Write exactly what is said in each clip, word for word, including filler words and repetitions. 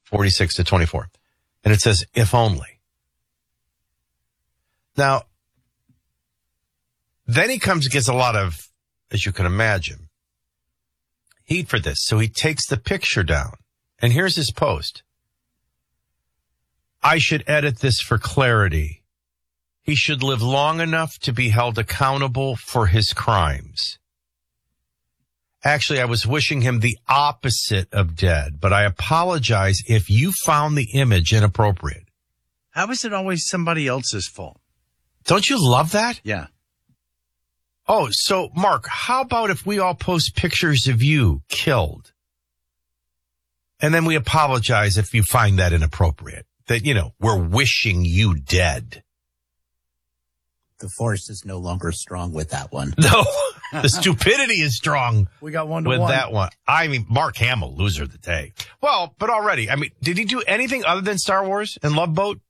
forty-six to twenty-four. And it says, if only. Now, then he comes and gets a lot of, as you can imagine, heat for this. So he takes the picture down. And here's his post. I should edit this for clarity. He should live long enough to be held accountable for his crimes. Actually, I was wishing him the opposite of dead, but I apologize if you found the image inappropriate. How is it always somebody else's fault? Don't you love that? Yeah. Oh, so, Mark, how about if we all post pictures of you killed? And then we apologize if you find that inappropriate. That, you know, we're wishing you dead. The force is no longer strong with that one. No, the stupidity is strong. We got one to with one. that one. I mean, Mark Hamill, loser of the day. Well, but already, I mean, did he do anything other than Star Wars and Love Boat?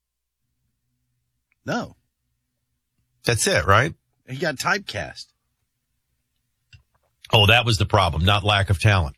No. That's it, right? He got typecast. Oh, that was the problem, not lack of talent.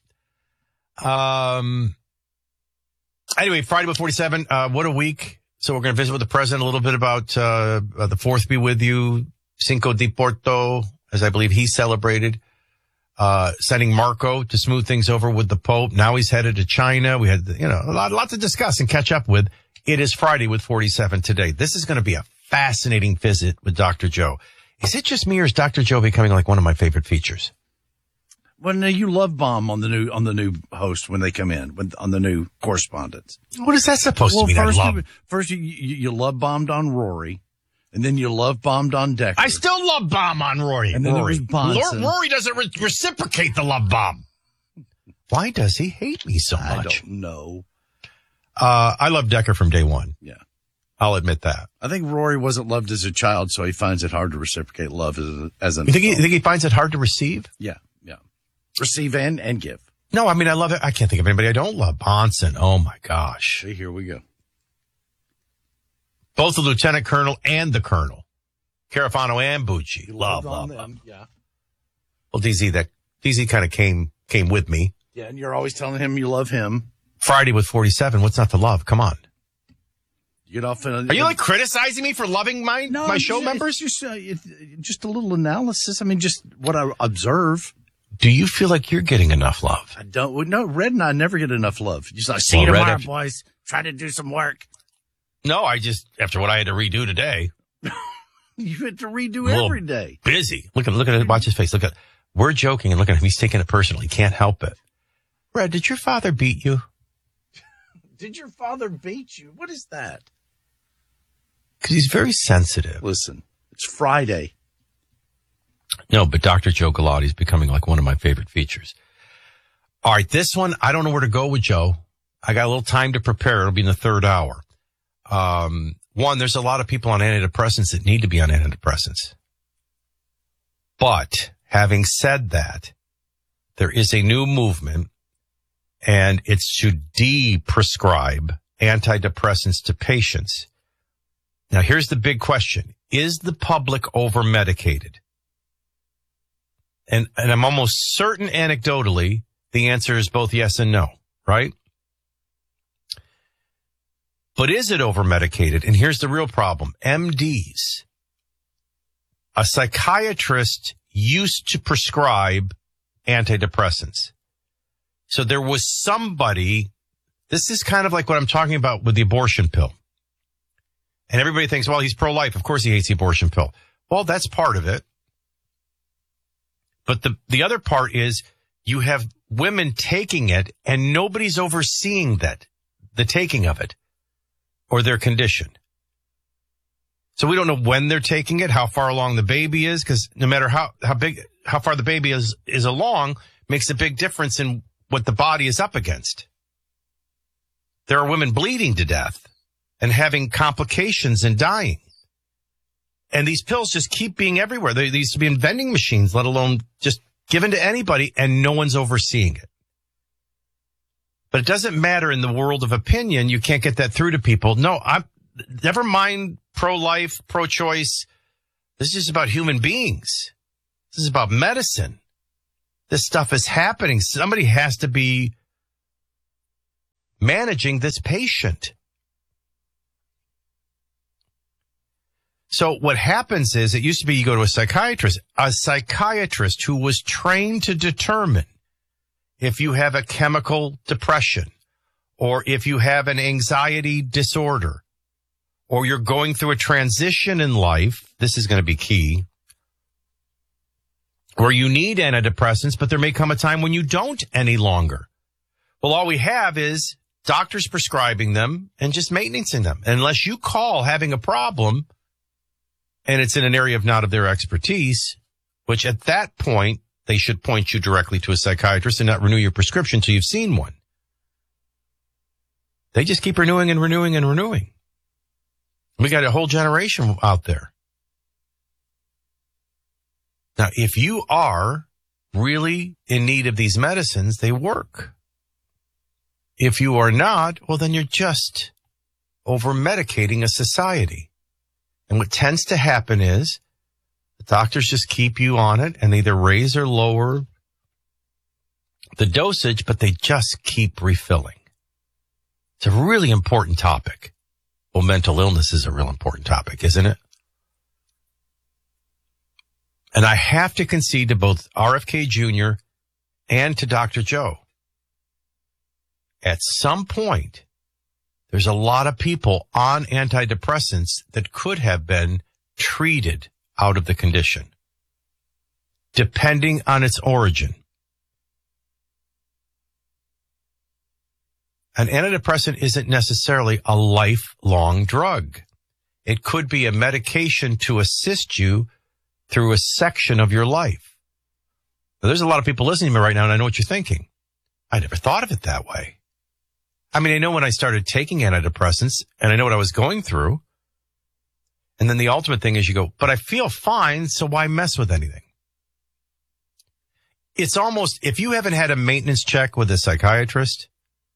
Um. Anyway, Friday with forty-seven, uh, what a week. So we're going to visit with the president a little bit about uh, uh the Fourth Be With You, Cinco de Porto, as I believe he celebrated, uh, sending Marco to smooth things over with the Pope. Now he's headed to China. We had, you know, a lot, a lot to discuss and catch up with. It is Friday with forty-seven today. This is going to be a fascinating visit with Doctor Joe. Is it just me or is Doctor Joe becoming like one of my favorite features? Well, no, you love bomb on the new on the new host when they come in when, on the new correspondence. What is that supposed well, to mean? First, I love. you, first you, you, you love bombed on Rory, and then you love bombed on Decker. I still love bomb on Rory. And then Rory. there was Bonson. Rory doesn't re- reciprocate the love bomb. Why does he hate me so much? I don't know. Uh, I love Decker from day one. Yeah. I'll admit that. I think Rory wasn't loved as a child, so he finds it hard to reciprocate love as, as an You think he, adult. you think he finds it hard to receive? Yeah, yeah. Receive and, and give. No, I mean, I love it. I can't think of anybody I don't love. Bonson. Oh, my gosh. See, here we go. Both the lieutenant colonel and the colonel. Carafano and Bucci. Love, love, them. love. Yeah. Well, D Z, that, D Z kind of came, came with me. Yeah, and you're always telling him you love him. Friday with forty-seven. What's not to love? Come on. You get off in a, Are you like criticizing me for loving my, no, my show it's members? Just, uh, it, just a little analysis. I mean, just what I observe. Do you feel like you're getting enough love? I don't. well, No, Red and I never get enough love. Just like, see Well, you Red, tomorrow, if- boys. Try to do some work. No, I just, after what I had to redo today, You have to redo I'm a little every day. busy. Look at, look at it. Watch his face. Look at, we're joking and look at him. He's taking it personally. He can't help it. Red, did your father beat you? Did your father beat you? What is that? Because he's very sensitive. Listen, it's Friday. No, but Doctor Joe Galati is becoming like one of my favorite features. All right, this one, I don't know where to go with Joe. I got a little time to prepare. It'll be in the third hour. Um, one, there's a lot of people on antidepressants that need to be on antidepressants. But having said that, there is a new movement, and it's to de-prescribe antidepressants to patients. Now, here's the big question. Is the public over-medicated? And, and I'm almost certain anecdotally, the answer is both yes and no, right? But is it over-medicated? And here's the real problem. M Ds, a psychiatrist used to prescribe antidepressants. So there was somebody, this is kind of like what I'm talking about with the abortion pill. And everybody thinks, well, he's pro-life. Of course he hates the abortion pill. Well, that's part of it. But the, the other part is you have women taking it and nobody's overseeing that, the taking of it or their condition. So we don't know when they're taking it, how far along the baby is, because no matter how, how big, how far the baby is, is along makes a big difference in what the body is up against. There are women bleeding to death and having complications and dying. And these pills just keep being everywhere. They, they used to be in vending machines, let alone just given to anybody, and no one's overseeing it. But it doesn't matter in the world of opinion. You can't get that through to people. No, I'm never mind pro-life, pro-choice. This is about human beings. This is about medicine. This stuff is happening. Somebody has to be managing this patient. So what happens is, it used to be you go to a psychiatrist, a psychiatrist who was trained to determine if you have a chemical depression, or if you have an anxiety disorder, or you're going through a transition in life. This is going to be key. Where you need antidepressants, but there may come a time when you don't any longer. Well, all we have is doctors prescribing them and just maintaining them. And unless you call having a problem, and it's in an area of not of their expertise, which at that point, they should point you directly to a psychiatrist and not renew your prescription until you've seen one. They just keep renewing and renewing and renewing. We got a whole generation out there. Now, if you are really in need of these medicines, they work. If you are not, well, then you're just over-medicating a society. And what tends to happen is the doctors just keep you on it, and they either raise or lower the dosage, but they just keep refilling. It's a really important topic. Well, mental illness is a real important topic, isn't it? And I have to concede to both R F K Junior and to Doctor Joe. At some point, there's a lot of people on antidepressants that could have been treated out of the condition, depending on its origin. An antidepressant isn't necessarily a lifelong drug. It could be a medication to assist you through a section of your life. Now, there's a lot of people listening to me right now, and I know what you're thinking. I never thought of it that way. I mean, I know when I started taking antidepressants, and I know what I was going through. And then the ultimate thing is you go, but I feel fine, so why mess with anything? It's almost, if you haven't had a maintenance check with a psychiatrist,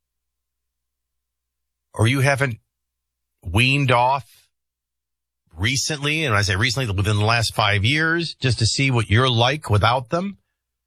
or you haven't weaned off recently, and I say recently, within the last five years, just to see what you're like without them,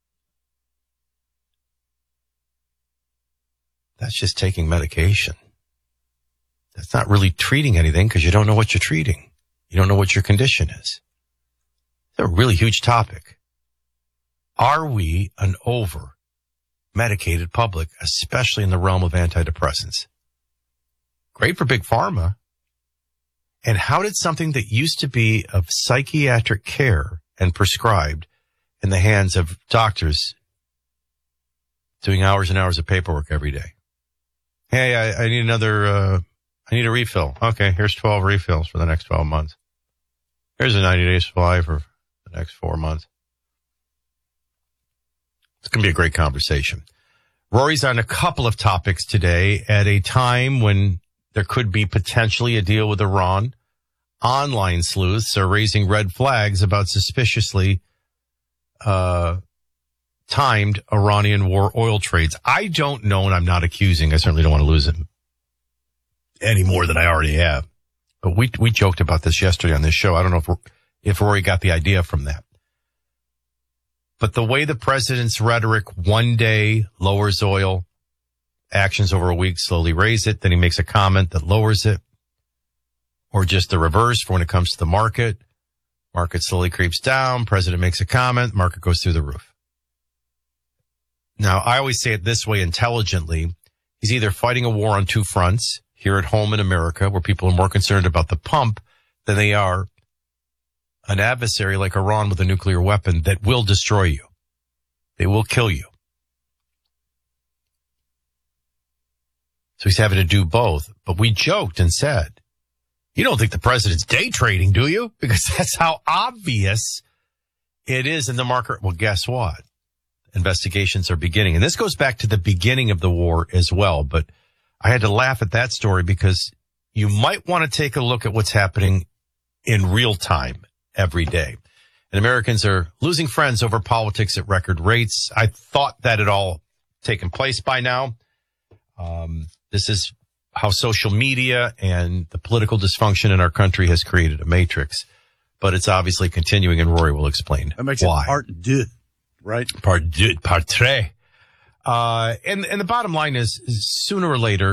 that's just taking medication. That's not really treating anything because you don't know what you're treating. You don't know what your condition is. It's a really huge topic. Are we an over-medicated public, especially in the realm of antidepressants? Great for big pharma. And how did something that used to be of psychiatric care and prescribed in the hands of doctors doing hours and hours of paperwork every day? Hey, I, I need another, uh, I need a refill. Okay, here's twelve refills for the next twelve months. Here's a ninety day supply for the next four months. It's going to be a great conversation. Rory's on a couple of topics today at a time when there could be potentially a deal with Iran. Online sleuths are raising red flags about suspiciously uh, timed Iranian war oil trades. I don't know, and I'm not accusing. I certainly don't want to lose him any more than I already have. But we we joked about this yesterday on this show. I don't know if if Rory got the idea from that. But the way the president's rhetoric one day lowers oil, actions over a week slowly raise it, then he makes a comment that lowers it, or just the reverse for when it comes to the market. Market slowly creeps down, president makes a comment, market goes through the roof. Now, I always say it this way intelligently. He's either fighting a war on two fronts, here at home in America, where people are more concerned about the pump than they are an adversary like Iran with a nuclear weapon that will destroy you. They will kill you. So he's having to do both. But we joked and said, you don't think the president's day trading, do you? Because that's how obvious it is in the market. Well, guess what? Investigations are beginning. And this goes back to the beginning of the war as well. But I had to laugh at that story because you might want to take a look at what's happening in real time every day. And Americans are losing friends over politics at record rates. I thought that had all taken place by now. Um, this is how social media and the political dysfunction in our country has created a matrix. But it's obviously continuing, and Rory will explain that makes why. It part deux, right? Part deux, part tres. Uh, and, and the bottom line is, is sooner or later,